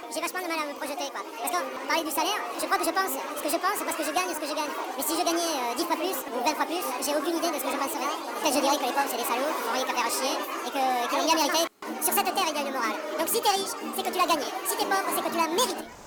j'ai vachement de mal à me projeter, quoi. Parce que parler du salaire, je crois que je pense ce que je pense parce que je gagne ce que je gagne. Mais si je gagnais 10 fois plus ou 20 fois plus, j'ai aucune idée de ce que je penserais. Peut-être je dirais que les pauvres c'est des salauds, qui font rien qu'à faire à chier et qu'ils l'ont bien mérité. Sur cette terre, il y a une morale. Donc si t'es riche, c'est que tu l'as gagné. Si t'es pauvre, c'est que tu l'as mérité.